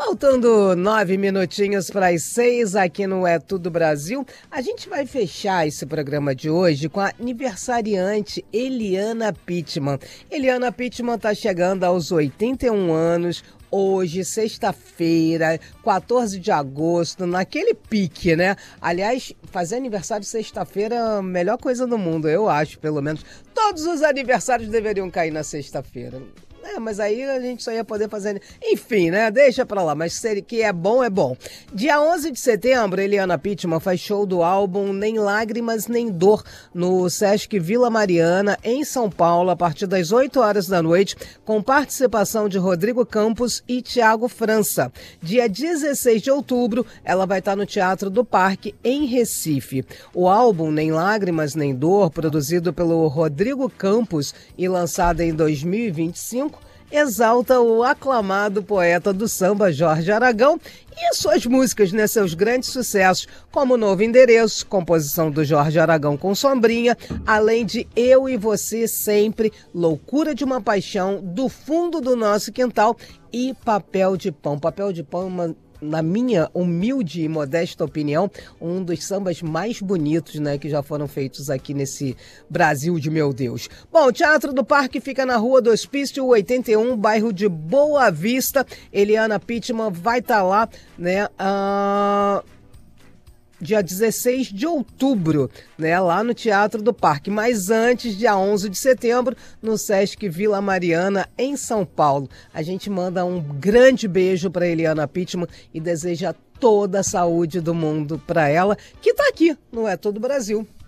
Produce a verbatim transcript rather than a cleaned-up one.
Faltando nove minutinhos para as seis aqui no É Tudo Brasil, a gente vai fechar esse programa de hoje com a aniversariante Eliana Pittman. Eliana Pittman está chegando aos oitenta e um anos, hoje, sexta-feira, quatorze de agosto, naquele pique, né? Aliás, fazer aniversário sexta-feira é a melhor coisa do mundo, eu acho, pelo menos. Todos os aniversários deveriam cair na sexta-feira. É, mas aí a gente só ia poder fazer... Enfim, né? Deixa pra lá, mas se que é bom, é bom. Dia onze de setembro, Eliana Pittman faz show do álbum Nem Lágrimas Nem Dor no Sesc Vila Mariana, em São Paulo, a partir das oito horas da noite, com participação de Rodrigo Campos e Thiago França. Dia dezesseis de outubro, ela vai estar no Teatro do Parque, em Recife. O álbum Nem Lágrimas Nem Dor, produzido pelo Rodrigo Campos e lançado em dois mil e vinte e cinco, exalta o aclamado poeta do samba Jorge Aragão e suas músicas, né, seus grandes sucessos, como Novo Endereço, composição do Jorge Aragão com Sombrinha, além de Eu e Você Sempre, Loucura de uma Paixão, Do Fundo do Nosso Quintal e Papel de Pão. Papel de Pão é uma... na minha humilde e modesta opinião, um dos sambas mais bonitos, né, que já foram feitos aqui nesse Brasil de meu Deus. Bom, o Teatro do Parque fica na Rua do Hospício oitenta e um, bairro de Boa Vista. Eliana Pittman vai estar lá, né, uh... dia dezesseis de outubro, né, lá no Teatro do Parque. Mas antes, dia onze de setembro, no Sesc Vila Mariana, em São Paulo. A gente manda um grande beijo para Eliana Pittman e deseja toda a saúde do mundo para ela, que está aqui no É Tudo Brasil.